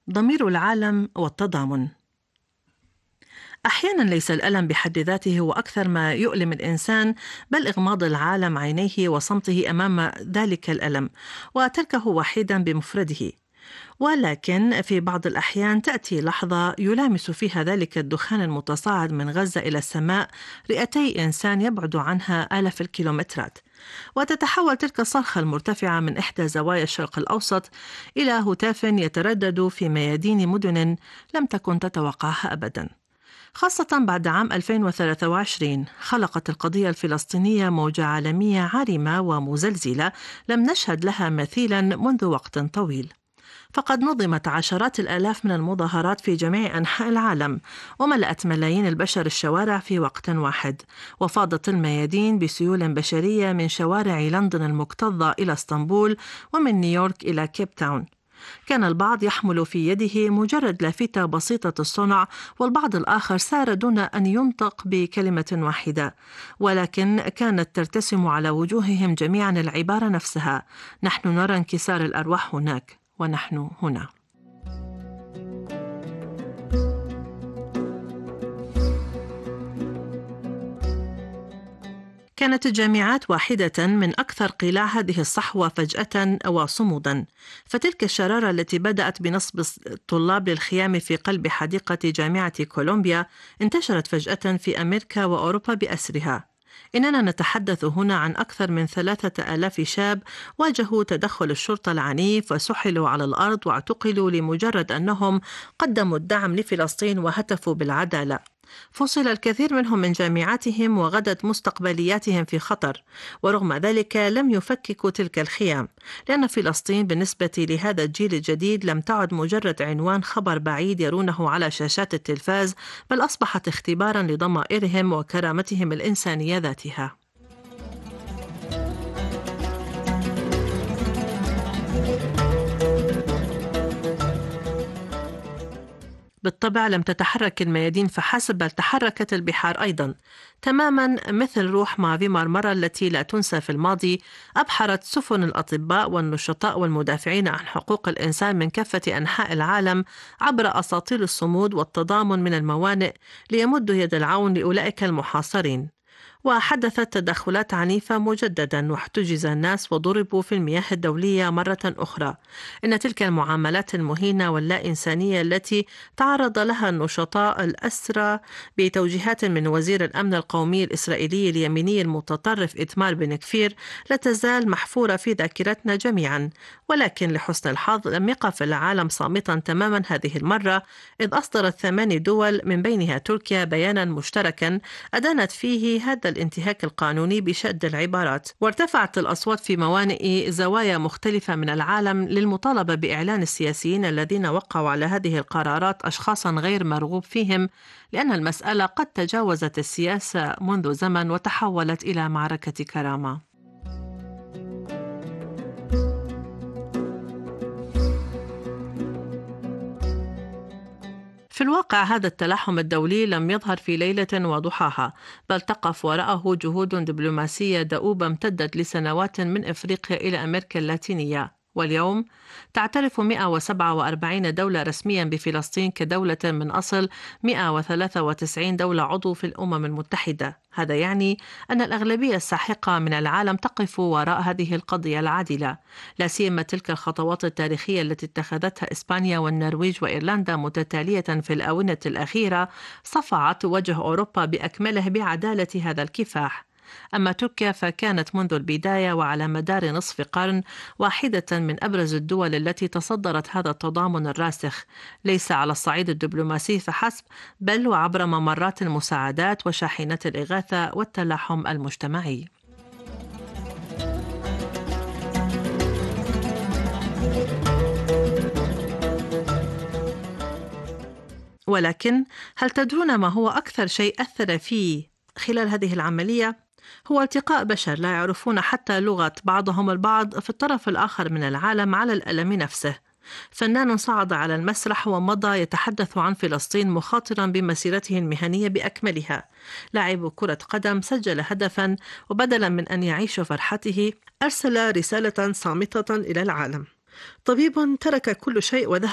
ضمير العالم والتضامن. أحيانا ليس الألم بحد ذاته هو أكثر ما يؤلم الإنسان، بل إغماض العالم عينيه وصمته أمام ذلك الألم وتركه وحيدا بمفرده. ولكن في بعض الأحيان تأتي لحظة يلامس فيها ذلك الدخان المتصاعد من غزة إلى السماء رئتي إنسان يبعد عنها آلاف الكيلومترات، وتتحول تلك الصرخة المرتفعة من إحدى زوايا الشرق الأوسط إلى هتاف يتردد في ميادين مدن لم تكن تتوقعها أبدا. خاصة بعد عام 2023 خلقت القضية الفلسطينية موجة عالمية عارمة ومزلزلة لم نشهد لها مثيلا منذ وقت طويل. فقد نظمت عشرات الآلاف من المظاهرات في جميع أنحاء العالم، وملأت ملايين البشر الشوارع في وقت واحد، وفاضت الميادين بسيول بشرية من شوارع لندن المكتظة إلى اسطنبول، ومن نيويورك إلى كيب تاون. كان البعض يحمل في يده مجرد لافتة بسيطة الصنع، والبعض الآخر سار دون أن ينطق بكلمة واحدة، ولكن كانت ترتسم على وجوههم جميعا العبارة نفسها: نحن نرى انكسار الأرواح هناك ونحن هنا. كانت الجامعات واحدة من أكثر قلاع هذه الصحوة فجأة وصمودا، فتلك الشرارة التي بدأت بنصب الطلاب للخيام في قلب حديقة جامعة كولومبيا انتشرت فجأة في أمريكا وأوروبا بأسرها. إننا نتحدث هنا عن أكثر من 3000 شاب واجهوا تدخل الشرطة العنيف وسحلوا على الأرض واعتقلوا لمجرد أنهم قدموا الدعم لفلسطين وهتفوا بالعدالة. فصل الكثير منهم من جامعاتهم وغدت مستقبلياتهم في خطر، ورغم ذلك لم يفككوا تلك الخيام، لأن فلسطين بالنسبة لهذا الجيل الجديد لم تعد مجرد عنوان خبر بعيد يرونه على شاشات التلفاز، بل أصبحت اختبارا لضمائرهم وكرامتهم الإنسانية ذاتها. بالطبع لم تتحرك الميادين فحسب، بل تحركت البحار أيضا، تماما مثل روح مافي مرمرة التي لا تنسى في الماضي. أبحرت سفن الأطباء والنشطاء والمدافعين عن حقوق الإنسان من كافة أنحاء العالم عبر أساطيل الصمود والتضامن من الموانئ ليمدوا يد العون لأولئك المحاصرين. وحدثت تدخلات عنيفة مجددا، واحتجز الناس وضربوا في المياه الدولية مرة أخرى. إن تلك المعاملات المهينة واللا إنسانية التي تعرض لها النشطاء الأسرى بتوجيهات من وزير الأمن القومي الإسرائيلي اليميني المتطرف إتمار بن كفير لا تزال محفورة في ذاكرتنا جميعا. ولكن لحسن الحظ لم يقف العالم صامتا تماما هذه المرة، إذ أصدرت 8 دول من بينها تركيا بيانا مشتركا أدانت فيه هذا الانتهاك القانوني بشد العبارات، وارتفعت الأصوات في موانئ زوايا مختلفة من العالم للمطالبة بإعلان السياسيين الذين وقعوا على هذه القرارات أشخاصا غير مرغوب فيهم، لأن المسألة قد تجاوزت السياسة منذ زمن وتحولت إلى معركة كرامة. في الواقع هذا التلاحم الدولي لم يظهر في ليلة وضحاها، بل تقف وراءه جهود دبلوماسية دؤوبة امتدت لسنوات من إفريقيا إلى أمريكا اللاتينية. واليوم تعترف 147 دولة رسميا بفلسطين كدولة من أصل 193 دولة عضو في الأمم المتحدة. هذا يعني أن الأغلبية الساحقة من العالم تقف وراء هذه القضية العادلة، لا سيما تلك الخطوات التاريخية التي اتخذتها إسبانيا والنرويج وإيرلندا متتالية في الآونة الأخيرة، صفعت وجه أوروبا بأكمله بعدالة هذا الكفاح. أما تركيا فكانت منذ البداية وعلى مدار نصف قرن واحدة من أبرز الدول التي تصدرت هذا التضامن الراسخ، ليس على الصعيد الدبلوماسي فحسب، بل وعبر ممرات المساعدات وشاحنات الإغاثة والتلاحم المجتمعي. ولكن هل تدرون ما هو أكثر شيء أثر فيه خلال هذه العملية؟ هو التقاء بشر لا يعرفون حتى لغة بعضهم البعض في الطرف الآخر من العالم على الألم نفسه. فنان صعد على المسرح ومضى يتحدث عن فلسطين مخاطرا بمسيرته المهنية بأكملها. لاعب كرة قدم سجل هدفا، وبدلا من أن يعيش فرحته أرسل رسالة صامتة إلى العالم. طبيب ترك كل شيء وذهب